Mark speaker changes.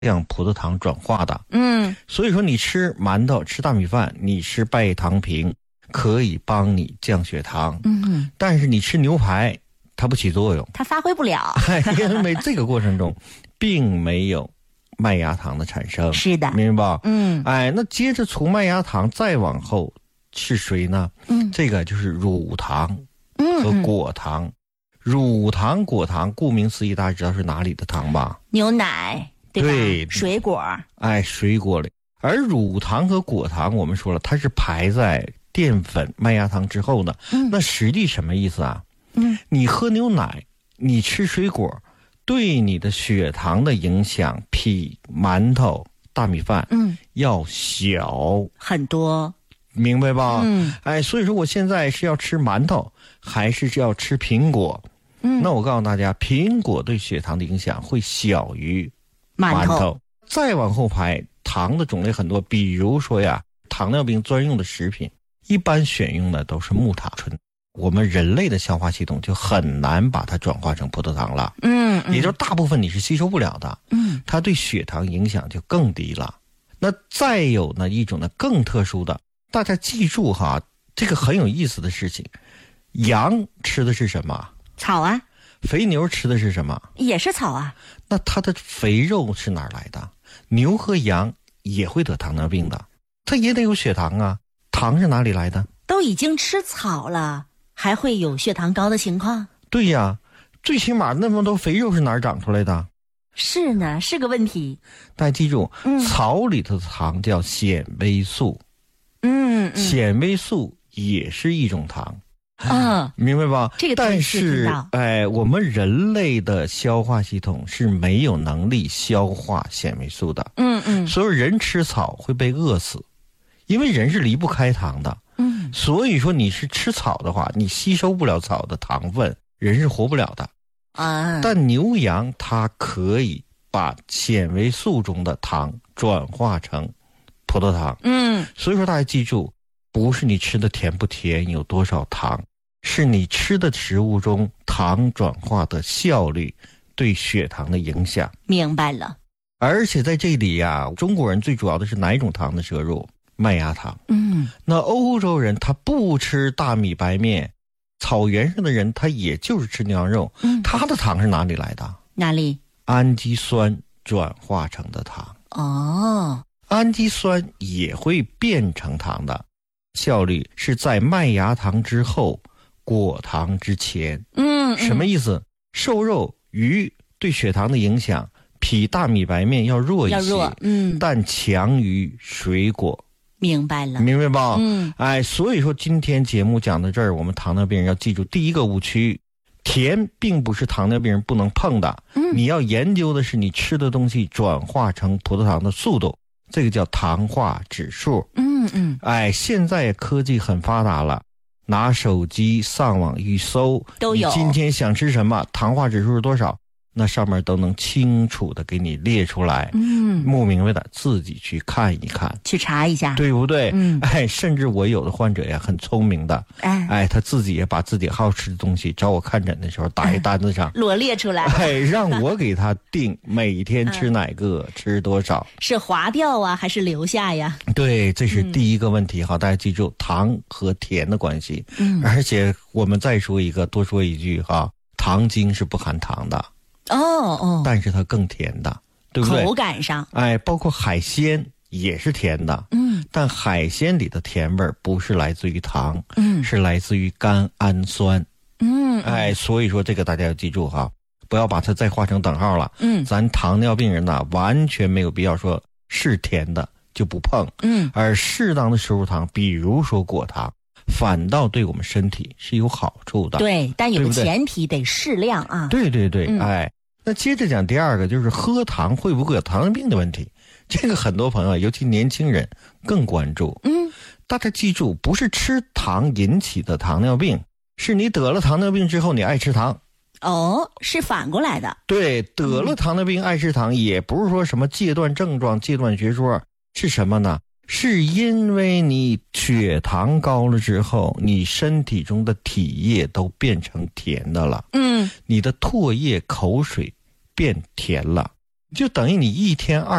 Speaker 1: 让葡萄糖转化的。所以说你吃馒头、吃大米饭，你吃拜糖平可以帮你降血糖。但是你吃牛排它不起作用，
Speaker 2: 它发挥不了。
Speaker 1: 因为这个过程中并没有麦芽糖的产生。
Speaker 2: 是的，
Speaker 1: 明白吧？那接着从麦芽糖再往后是谁呢？这个就是乳糖和果糖。乳糖、果糖，顾名思义，大家知道是哪里的糖吧？
Speaker 2: 牛奶，对吧？
Speaker 1: 对，
Speaker 2: 水果。
Speaker 1: 水果里。而乳糖和果糖，我们说了，它是排在淀粉、麦芽糖之后的。那实际什么意思啊？你喝牛奶，你吃水果，对你的血糖的影响比馒头、大米饭要小
Speaker 2: 很多。
Speaker 1: 明白吧？所以说我现在是要吃馒头还是要吃苹果？那我告诉大家，苹果对血糖的影响会小于馒头。再往后排，糖的种类很多，比如说呀，糖尿病专用的食品，一般选用的都是木糖醇，我们人类的消化系统就很难把它转化成葡萄糖了。也就是大部分你是吸收不了的。它对血糖影响就更低了。那再有呢一种呢更特殊的，大家记住哈，这个很有意思的事情。羊吃的是什么？
Speaker 2: 草啊。
Speaker 1: 肥牛吃的是什么？
Speaker 2: 也是草啊。
Speaker 1: 那它的肥肉是哪儿来的？牛和羊也会得糖尿病的，它也得有血糖啊。糖是哪里来的？
Speaker 2: 都已经吃草了，还会有血糖高的情况？
Speaker 1: 对呀，最起码那么多肥肉是哪儿长出来的？
Speaker 2: 是呢，是个问题。
Speaker 1: 大家记住，草里头的糖叫纤维素。纤维素也是一种糖。明白吧？
Speaker 2: 这个
Speaker 1: 但是我们人类的消化系统是没有能力消化纤维素的。所以人吃草会被饿死，因为人是离不开糖的。所以说你是吃草的话，你吸收不了草的糖分，人是活不了的。但牛羊它可以把纤维素中的糖转化成葡萄糖。所以说大家记住，不是你吃的甜不甜，有多少糖，是你吃的食物中糖转化的效率对血糖的影响。
Speaker 2: 明白了。
Speaker 1: 而且在这里呀，中国人最主要的是哪一种糖的摄入？麦芽糖。那欧洲人他不吃大米白面，草原上的人他也就是吃牛羊肉，他的糖是哪里来的？
Speaker 2: 哪里？
Speaker 1: 氨基酸转化成的糖。氨基酸也会变成糖的，效率是在麦芽糖之后，果糖之前。什么意思？瘦肉、鱼对血糖的影响比大米白面要弱一些，但强于水果。
Speaker 2: 明白了，
Speaker 1: 明白吧？所以说今天节目讲到这儿，我们糖尿病人要记住第一个误区，甜并不是糖尿病人不能碰的。你要研究的是你吃的东西转化成葡萄糖的速度，这个叫糖化指数。现在科技很发达了，拿手机上网一搜，
Speaker 2: 都有。
Speaker 1: 你今天想吃什么，糖化指数是多少，那上面都能清楚的给你列出来。不明白的自己去看一看，
Speaker 2: 去查一下，
Speaker 1: 对不对？甚至我有的患者呀很聪明的，他自己也把自己好吃的东西找我看诊的时候打一单子上，
Speaker 2: 罗列出来，
Speaker 1: 让我给他定每天吃哪个，吃多少。
Speaker 2: 是划掉啊还是留下呀？
Speaker 1: 对，这是第一个问题。好，大家记住糖和甜的关系。而且我们再说一个，多说一句哈，糖精是不含糖的。但是它更甜的，对不对？
Speaker 2: 口感上，
Speaker 1: 包括海鲜也是甜的，但海鲜里的甜味不是来自于糖，是来自于甘氨酸，所以说这个大家要记住哈，不要把它再画成等号了。咱糖尿病人呢，完全没有必要说是甜的就不碰，而适当的摄入糖，比如说果糖，反倒对我们身体是有好处的。
Speaker 2: 对，但有个前提，得适量啊。
Speaker 1: 对，那接着讲第二个，就是喝糖会不会有糖尿病的问题。这个很多朋友，尤其年轻人更关注。大家记住，不是吃糖引起的糖尿病，是你得了糖尿病之后你爱吃糖。
Speaker 2: 是反过来的。对，
Speaker 1: 得了糖尿病爱吃糖，也不是说什么戒断症状、戒断学说，是什么呢？是因为你血糖高了之后，你身体中的体液都变成甜的了。你的唾液、口水变甜了， 就等于你一天